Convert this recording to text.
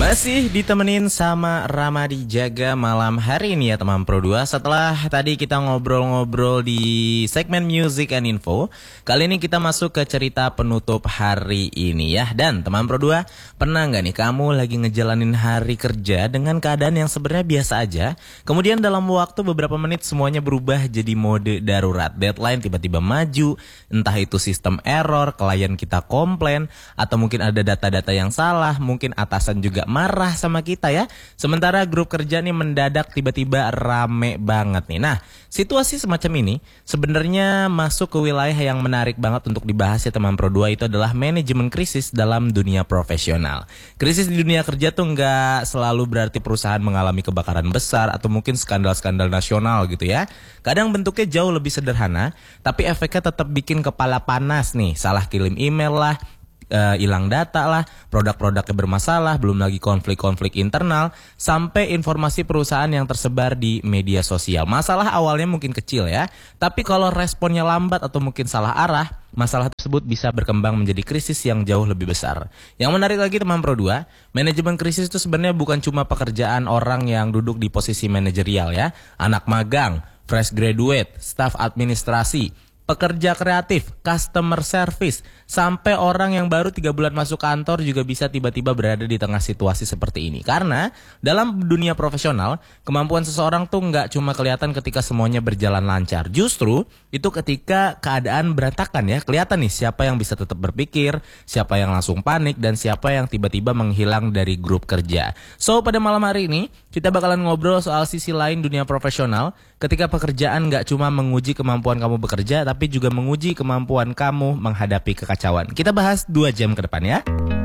Masih ditemenin sama Ramadi Jaga malam hari ini ya teman Pro 2. Setelah tadi kita ngobrol-ngobrol di segmen Music and Info, kali ini kita masuk ke cerita penutup hari ini ya. Dan teman Pro 2, pernah nggak nih kamu lagi ngejalanin hari kerja dengan keadaan yang sebenarnya biasa aja, kemudian dalam waktu beberapa menit semuanya berubah jadi mode darurat, deadline tiba-tiba maju, entah itu sistem error, klien kita komplain, atau mungkin ada data-data yang salah, mungkin atasan juga marah sama kita ya. Sementara grup kerja nih mendadak tiba-tiba rame banget nih. Nah, situasi semacam ini sebenarnya masuk ke wilayah yang menarik banget untuk dibahas ya teman Pro 2. Itu adalah manajemen krisis dalam dunia profesional. Krisis di dunia kerja tuh nggak selalu berarti perusahaan mengalami kebakaran besar atau mungkin skandal-skandal nasional gitu ya. Kadang bentuknya jauh lebih sederhana, tapi efeknya tetap bikin kepala panas nih. Salah kirim email lah, hilang data lah, produk-produknya bermasalah, belum lagi konflik-konflik internal, sampai informasi perusahaan yang tersebar di media sosial. Masalah awalnya mungkin kecil ya, tapi kalau responnya lambat atau mungkin salah arah, masalah tersebut bisa berkembang menjadi krisis yang jauh lebih besar. Yang menarik lagi teman Pro 2, manajemen krisis itu sebenarnya bukan cuma pekerjaan orang yang duduk di posisi manajerial ya, anak magang, fresh graduate, staf administrasi, pekerja kreatif, customer service, sampai orang yang baru 3 bulan masuk kantor juga bisa tiba-tiba berada di tengah situasi seperti ini. Karena dalam dunia profesional, kemampuan seseorang tuh nggak cuma kelihatan ketika semuanya berjalan lancar. Justru itu ketika keadaan berantakan ya, kelihatan nih siapa yang bisa tetap berpikir, siapa yang langsung panik, dan siapa yang tiba-tiba menghilang dari grup kerja. So, pada malam hari ini, kita bakalan ngobrol soal sisi lain dunia profesional ketika pekerjaan nggak cuma menguji kemampuan kamu bekerja, tapi juga menguji kemampuan kamu menghadapi kekacauan. Kita bahas 2 jam ke depan ya.